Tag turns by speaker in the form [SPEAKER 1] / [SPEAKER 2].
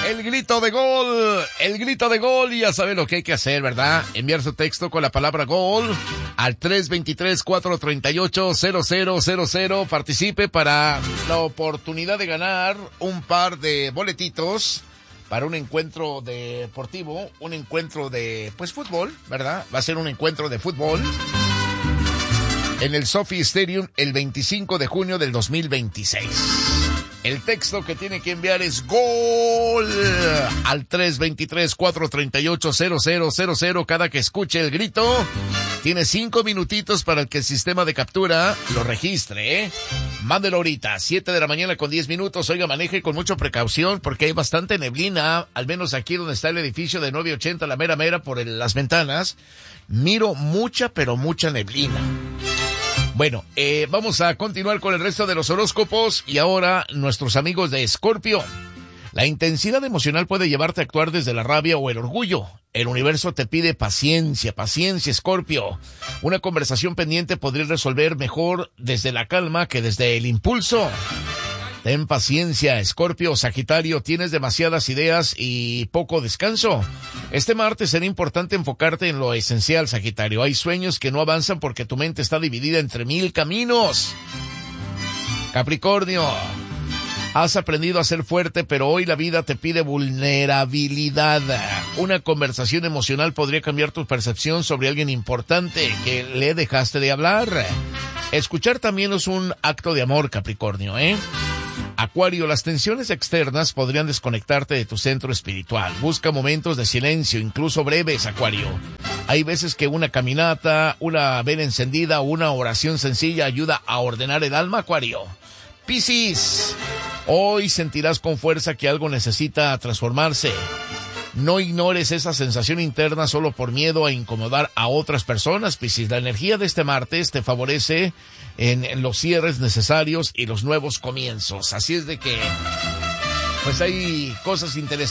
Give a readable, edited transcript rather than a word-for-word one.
[SPEAKER 1] El grito de gol, y ya sabe lo que hay que hacer, ¿verdad? Enviar su texto con la palabra gol al 323-438-0000. Participe para la oportunidad de ganar un par de boletitos para un encuentro deportivo, un encuentro de, fútbol, ¿verdad? Va a ser un encuentro de fútbol en el SoFi Stadium el 25 de junio del 2026. El texto que tiene que enviar es gol al 323-438-0000. Cada que escuche el grito, tiene 5 minutitos para que el sistema de captura lo registre, ¿eh? Mándelo ahorita, 7 de la mañana con 10 minutos. Oiga, maneje con mucha precaución porque hay bastante neblina, al menos aquí donde está el edificio de 980, la mera por las ventanas. Miro mucha, pero mucha neblina. Bueno, vamos a continuar con el resto de los horóscopos y ahora nuestros amigos de Escorpio. La intensidad emocional puede llevarte a actuar desde la rabia o el orgullo. El universo te pide paciencia, Escorpio. Una conversación pendiente podría resolver mejor desde la calma que desde el impulso. Ten paciencia, Escorpio. Sagitario, tienes demasiadas ideas y poco descanso. Este martes será importante enfocarte en lo esencial, Sagitario. Hay sueños que no avanzan porque tu mente está dividida entre 1000 caminos. Capricornio, has aprendido a ser fuerte, pero hoy la vida te pide vulnerabilidad. Una conversación emocional podría cambiar tu percepción sobre alguien importante que le dejaste de hablar. Escuchar también es un acto de amor, Capricornio, ¿eh? Acuario, las tensiones externas podrían desconectarte de tu centro espiritual. Busca momentos de silencio, incluso breves, Acuario. Hay veces que una caminata, una vela encendida o una oración sencilla ayuda a ordenar el alma, Acuario. Piscis, hoy sentirás con fuerza que algo necesita transformarse. No ignores esa sensación interna solo por miedo a incomodar a otras personas, Piscis. La energía de este martes te favorece en los cierres necesarios y los nuevos comienzos. Así es de que, hay cosas interesantes.